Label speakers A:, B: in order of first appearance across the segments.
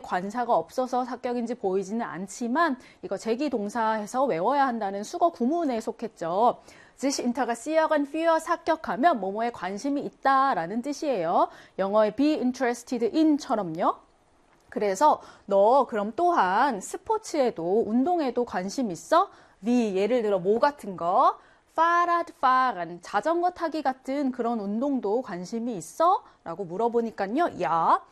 A: 관사가 없어서 사격인지 보이지는 않지만 이거 제기동사해서 외워야 한다는 수거 구문에 속했죠. sich interessieren für 사격하면 뭐뭐에 관심이 있다라는 뜻이에요. 영어의 be interested in처럼요. 그래서 너 그럼 또한 스포츠에도 운동에도 관심 있어? wie 예를 들어 뭐 같은 거? Fahrradfahren 자전거 타기 같은 그런 운동도 관심이 있어? 라고 물어보니까요. 야,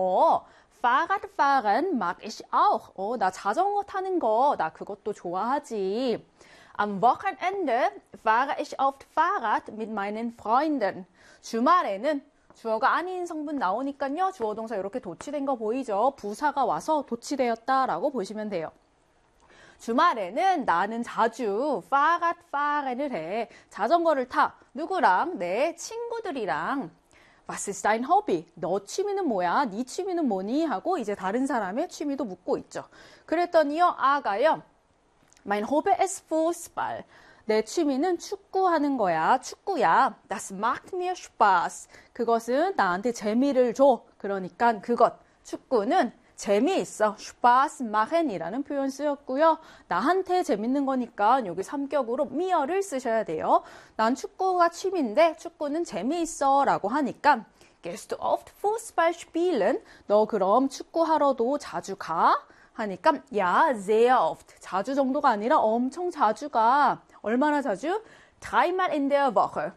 A: Fahrradfahren mag ich auch. 나 자전거 타는 거 나 그것도 좋아하지. Am Wochenende fahre ich oft Fahrrad mit meinen Freunden. 주말에는 주어가 아닌 성분 나오니까요. 주어 동사 이렇게 도치된 거 보이죠? 부사가 와서 도치되었다라고 보시면 돼요. 주말에는 나는 자주 Fahrradfahren을 해. 자전거를 타. 누구랑? 내 친구들이랑. Was ist dein Hobby? 너 취미는 뭐야? 네 취미는 뭐니? 하고 이제 다른 사람의 취미도 묻고 있죠. 그랬더니요. 아가요. Mein Hobby ist Fußball. 내 취미는 축구하는 거야. 축구야. Das macht mir Spaß. 그것은 나한테 재미를 줘. 그러니까 그것. 축구는 재미있어. Spaß machen 이라는 표현 쓰였고요. 나한테 재밌는 거니까 여기 3격으로 mir를 쓰셔야 돼요. 난 축구가 취미인데 축구는 재미있어 라고 하니까 Gehst du oft Fußball spielen? 너 그럼 축구하러도 자주 가? 하니까 ja, sehr oft. 자주 정도가 아니라 엄청 자주 가. 얼마나 자주? dreimal in der Woche.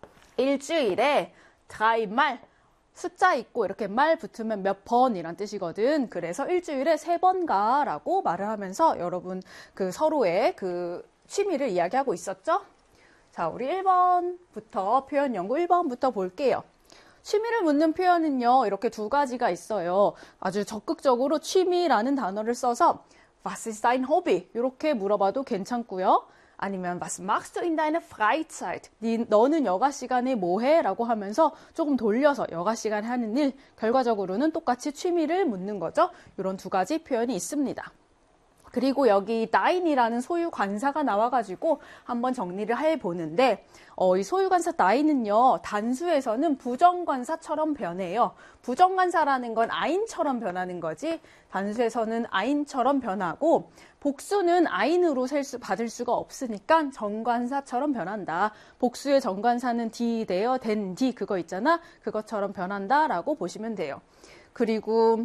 A: 일주일에 dreimal. 숫자 있고 이렇게 말 붙으면 몇 번이란 뜻이거든. 그래서 일주일에 3번 가라고 말을 하면서 여러분 그 서로의 그 취미를 이야기하고 있었죠? 자, 우리 1번부터 표현 연구 1번부터 볼게요. 취미를 묻는 표현은요. 이렇게 두 가지가 있어요. 아주 적극적으로 취미라는 단어를 써서 Was ist dein Hobby? 이렇게 물어봐도 괜찮고요. 아니면 Was machst du in deiner Freizeit? 너는 여가 시간에 뭐 해? 라고 하면서 조금 돌려서 여가 시간에 하는 일, 결과적으로는 똑같이 취미를 묻는 거죠. 이런 두 가지 표현이 있습니다. 그리고 여기 dine이라는 소유 관사가 나와가지고 한번 정리를 해보는데 이 소유 관사 dine은요. 단수에서는 부정관사처럼 변해요. 부정관사라는 건 ein처럼 변하는 거지 단수에서는 ein처럼 변하고 복수는 ein으로 받을 수가 없으니까 정관사처럼 변한다. 복수의 정관사는 die, der, den, die 그거 있잖아. 그것처럼 변한다라고 보시면 돼요. 그리고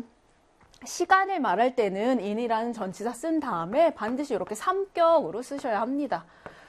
A: 시간을 말할 때는 in이라는 전치사 쓴 다음에 반드시 이렇게 3격으로 쓰셔야 합니다.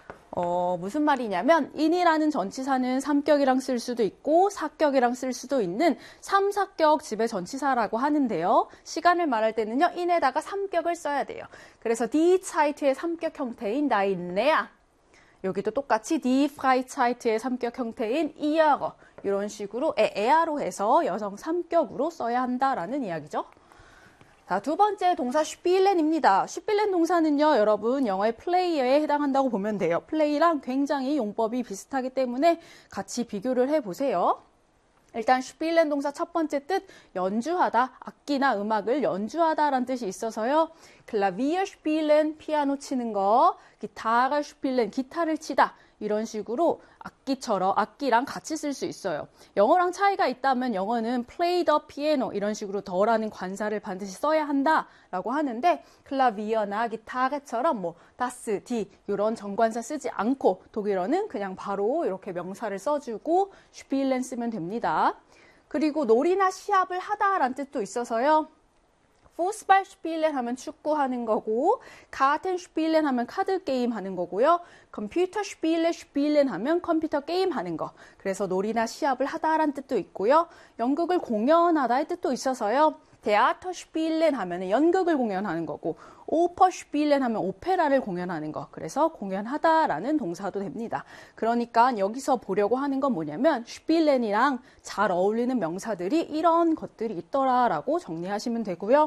A: 무슨 말이냐면 in이라는 전치사는 3격이랑 쓸 수도 있고 4격이랑 쓸 수도 있는 3, 4격 지배 전치사라고 하는데요. 시간을 말할 때는요. in에다가 3격을 써야 돼요. 그래서 die Zeit의 3격 형태인 deine 여기도 똑같이 die Freizeit의 3격 형태인 ihre 이런 식으로 ea로 해서 여성 3격으로 써야 한다라는 이야기죠. 자, 두 번째 동사 spielen입니다. spielen 동사는요, 여러분 영어의 play에 해당한다고 보면 돼요. play랑 굉장히 용법이 비슷하기 때문에 같이 비교를 해보세요. 일단 spielen 동사 첫 번째 뜻 연주하다, 악기나 음악을 연주하다라는 뜻이 있어서요. Klavier spielen 피아노 치는 거, Gitarre spielen 기타를 치다 이런 식으로 악기처럼 악기랑 같이 쓸 수 있어요. 영어랑 차이가 있다면 영어는 play the piano 이런 식으로 더라는 관사를 반드시 써야 한다라고 하는데 클라비어나 기타르처럼 뭐 das, die 이런 정관사 쓰지 않고 독일어는 그냥 바로 이렇게 명사를 써주고 spielen 쓰면 됩니다. 그리고 놀이나 시합을 하다라는 뜻도 있어서요. Fußball spielen 하면 축구하는 거고 Karten spielen 하면 카드 게임 하는 거고요. Computer spielen 하면 컴퓨터 게임 하는 거. 그래서 놀이나 시합을 하다라는 뜻도 있고요. 연극을 공연하다의 뜻도 있어서요. Theater spielen 하면 연극을 공연하는 거고 Oper spielen 하면 오페라를 공연하는 거. 그래서 공연하다라는 동사도 됩니다. 그러니까 여기서 보려고 하는 건 뭐냐면 spielen이랑 잘 어울리는 명사들이 이런 것들이 있더라라고 정리하시면 되고요.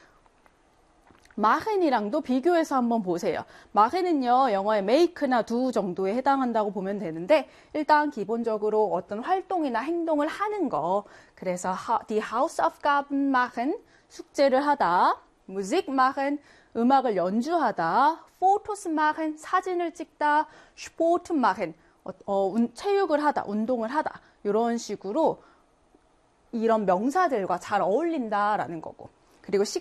A: machen이랑도 비교해서 한번 보세요. machen은요, 영어의 make나 do 정도에 해당한다고 보면 되는데 일단 기본적으로 어떤 활동이나 행동을 하는 거. 그래서 die Hausaufgaben machen, 숙제를 하다, Musik machen, 음악을 연주하다, Fotos machen, 사진을 찍다, Sport machen, 체육을 하다, 운동을 하다. 이런 식으로 이런 명사들과 잘 어울린다라는 거고. 그리고